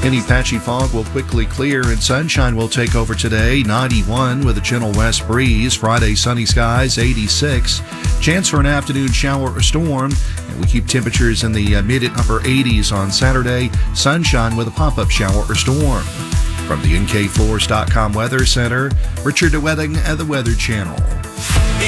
Any patchy fog will quickly clear and sunshine will take over today. 91 with a gentle west breeze. Friday, sunny skies, 86. Chance for an afternoon shower or storm. And we keep temperatures in the mid and upper 80s on Saturday. Sunshine with a pop-up shower or storm. From the NKFloors.com Weather Center, Richard DeWetting at the Weather Channel.